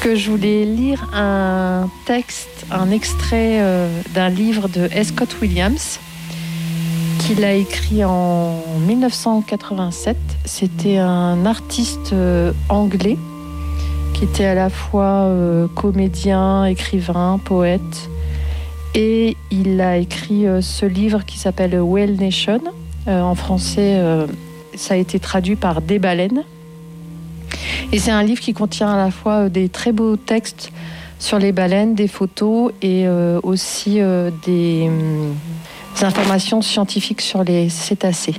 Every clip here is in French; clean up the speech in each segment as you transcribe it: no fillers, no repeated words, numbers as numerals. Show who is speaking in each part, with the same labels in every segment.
Speaker 1: Que je voulais lire un extrait d'un livre de Scott Williams qu'il a écrit en 1987. C'était un artiste anglais qui était à la fois comédien, écrivain, poète. Et il a écrit ce livre qui s'appelle Whale Nation. En français, ça a été traduit par Des baleines. Et c'est un livre qui contient à la fois des très beaux textes sur les baleines, des photos et aussi des informations scientifiques sur les cétacés.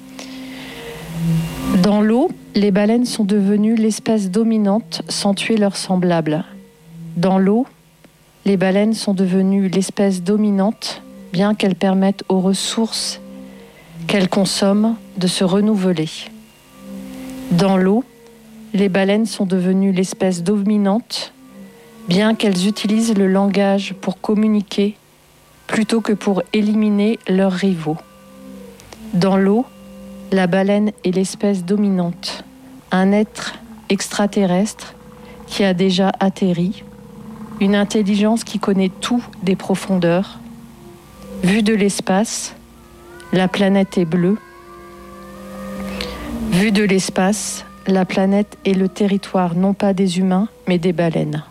Speaker 1: Dans l'eau, les baleines sont devenues l'espèce dominante sans tuer leurs semblables. Dans l'eau, les baleines sont devenues l'espèce dominante, bien qu'elles permettent aux ressources qu'elles consomment de se renouveler. Dans l'eau, les baleines sont devenues l'espèce dominante, bien qu'elles utilisent le langage pour communiquer plutôt que pour éliminer leurs rivaux. Dans l'eau, la baleine est l'espèce dominante, un être extraterrestre qui a déjà atterri, une intelligence qui connaît tout des profondeurs. Vue de l'espace, la planète est bleue. Vue de l'espace, la planète est le territoire non pas des humains, mais des baleines.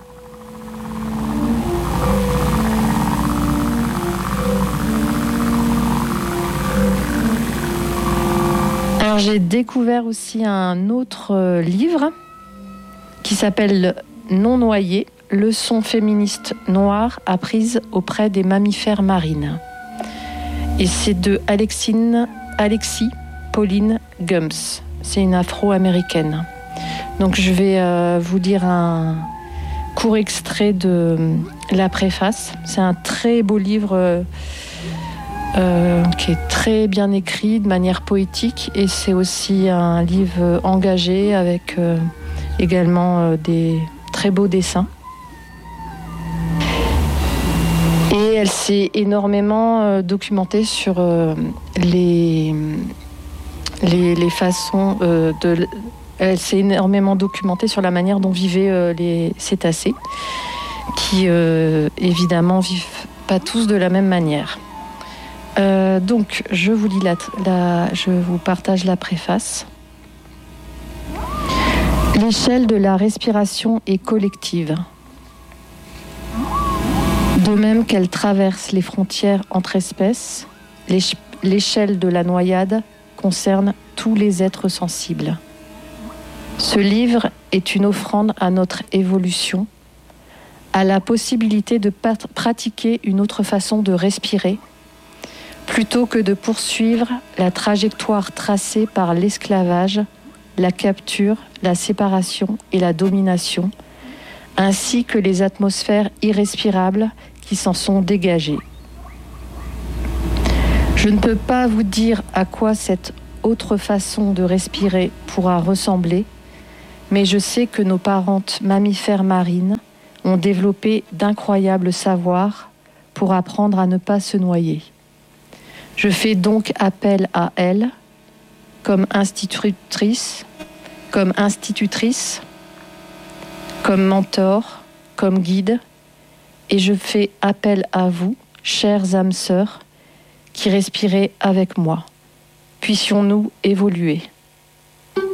Speaker 1: Alors j'ai découvert aussi un autre livre qui s'appelle Non noyé, leçons féministes noires apprises auprès des mammifères marines. Et c'est de Alexis Pauline Gumbs. C'est une afro-américaine. Donc je vais vous lire un court extrait de la préface. C'est un très beau livre qui est très bien écrit, de manière poétique. Et c'est aussi un livre engagé avec également des très beaux dessins. Et elle s'est énormément documentée sur les façons elle s'est énormément documentée sur la manière dont vivaient les cétacés, qui évidemment vivent pas tous de la même manière. Donc je vous lis je vous partage la préface. L'échelle de la respiration est collective. De même qu'elle traverse les frontières entre espèces, l'échelle de la noyade concerne tous les êtres sensibles. Ce livre est une offrande à notre évolution, à la possibilité de pratiquer une autre façon de respirer, plutôt que de poursuivre la trajectoire tracée par l'esclavage, la capture, la séparation et la domination, ainsi que les atmosphères irrespirables qui s'en sont dégagées. Je ne peux pas vous dire à quoi cette autre façon de respirer pourra ressembler, mais je sais que nos parentes mammifères marines ont développé d'incroyables savoirs pour apprendre à ne pas se noyer. Je fais donc appel à elles comme institutrice, comme mentor, comme guide, et je fais appel à vous, chères âmes sœurs, qui respirez avec moi. Puissions-nous évoluer.